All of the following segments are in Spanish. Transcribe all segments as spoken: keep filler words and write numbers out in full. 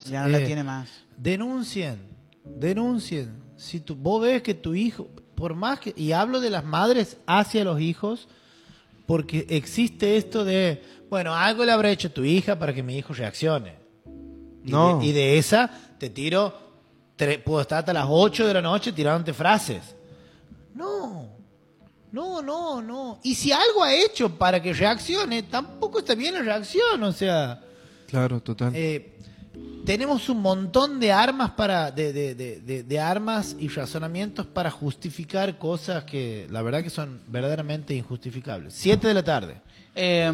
Ya no eh, la tiene más. Denuncien, denuncien. Si tu, vos ves que tu hijo, por más que, y hablo de las madres hacia los hijos, porque existe esto de, bueno, algo le habrá hecho tu hija para que mi hijo reaccione. Y, No. de, y de esa te tiro, tre, puedo estar hasta las ocho de la noche tirándote frases. No, no, no, no. Y si algo ha hecho para que reaccione, tampoco está bien la reacción, o sea... Claro, total. Eh, tenemos un montón de armas para de, de, de, de, de armas y razonamientos para justificar cosas que la verdad que son verdaderamente injustificables. Siete de la tarde. Eh,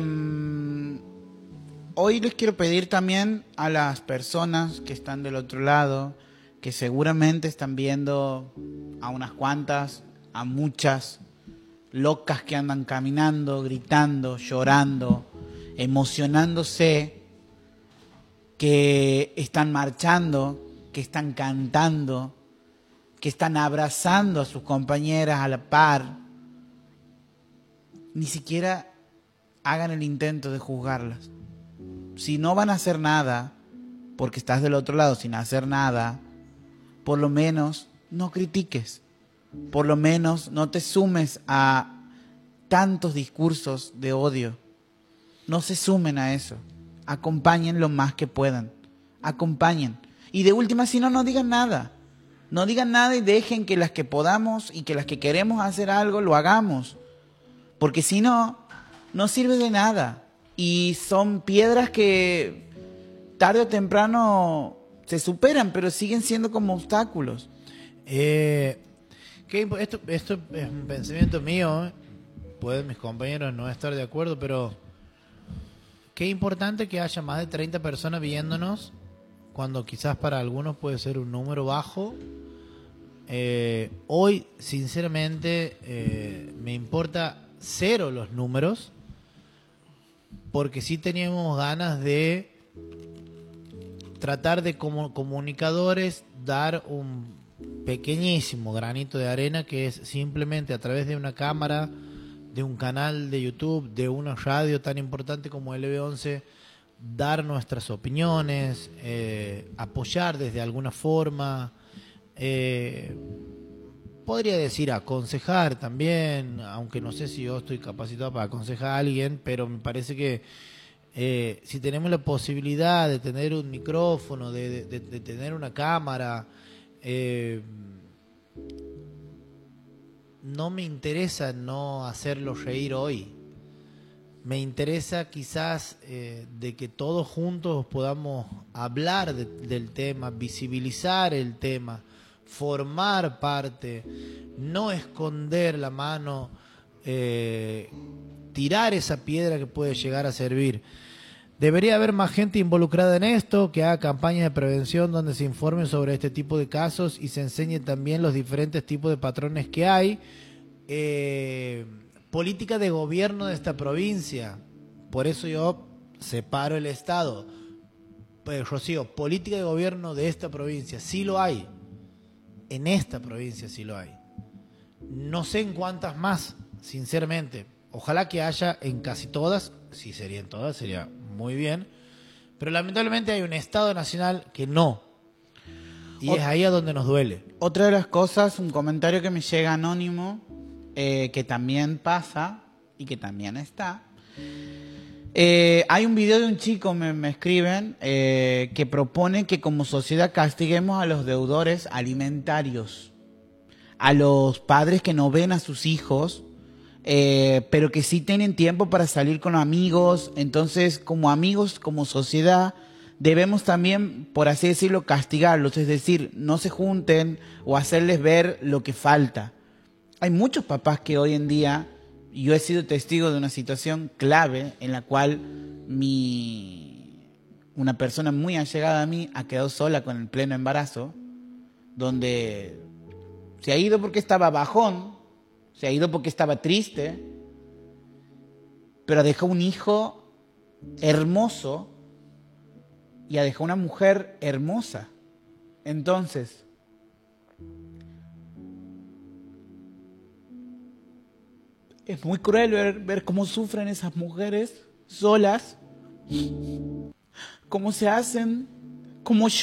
hoy les quiero pedir también a las personas que están del otro lado, que seguramente están viendo a unas cuantas, a muchas locas que andan caminando, gritando, llorando, emocionándose, que están marchando, que están cantando, que están abrazando a sus compañeras a la par. Ni siquiera hagan el intento de juzgarlas. Si no van a hacer nada, porque estás del otro lado sin hacer nada, por lo menos no critiques. Por lo menos no te sumes a tantos discursos de odio. No se sumen a eso. Acompañen lo más que puedan. Acompañen. Y de última, si no, no digan nada. No digan nada y dejen que las que podamos y que las que queremos hacer algo lo hagamos. Porque si no, no sirve de nada. Y son piedras que tarde o temprano se superan, pero siguen siendo como obstáculos. Eh, que esto, esto es un pensamiento mío, ¿eh? Pueden mis compañeros no estar de acuerdo, pero qué importante que haya más de treinta personas viéndonos, cuando quizás para algunos puede ser un número bajo. Eh, hoy, sinceramente, eh, me importa cero los números, porque sí teníamos ganas de tratar de como comunicadores dar un pequeñísimo granito de arena, que es simplemente a través de una cámara, de un canal de YouTube, de una radio tan importante como L B once, dar nuestras opiniones, eh, apoyar desde alguna forma, eh, podría decir aconsejar también, aunque no sé si yo estoy capacitado para aconsejar a alguien, pero me parece que eh, si tenemos la posibilidad de tener un micrófono, de, de, de tener una cámara, eh, no me interesa no hacerlo reír hoy. Me interesa quizás eh, de que todos juntos podamos hablar de, del tema, visibilizar el tema, formar parte, no esconder la mano, eh, tirar esa piedra que puede llegar a servir. Debería haber más gente involucrada en esto, que haga campañas de prevención donde se informe sobre este tipo de casos y se enseñe también los diferentes tipos de patrones que hay. Eh, política de gobierno de esta provincia, por eso yo separo el Estado. Pues, Rocío, política de gobierno de esta provincia, sí lo hay. En esta provincia sí lo hay. No sé en cuántas más, sinceramente. Ojalá que haya en casi todas, si sería en todas, sería muy bien. Pero lamentablemente hay un Estado nacional que no. Y Ot- es ahí a donde nos duele. Otra de las cosas, un comentario que me llega anónimo, eh, que también pasa y que también está. Eh, hay un video de un chico, me, me escriben, eh, que propone que como sociedad castiguemos a los deudores alimentarios, a los padres que no ven a sus hijos, eh, pero que sí tienen tiempo para salir con amigos. Entonces, como amigos, como sociedad, debemos también, por así decirlo, castigarlos, es decir, no se junten o hacerles ver lo que falta. Hay muchos papás que hoy en día, yo he sido testigo de una situación clave en la cual mi, una persona muy allegada a mí ha quedado sola con el pleno embarazo, donde se ha ido porque estaba bajón, se ha ido porque estaba triste, pero dejó un hijo hermoso y ha dejado una mujer hermosa. Entonces, es muy cruel ver, ver cómo sufren esas mujeres solas, cómo se hacen, cómo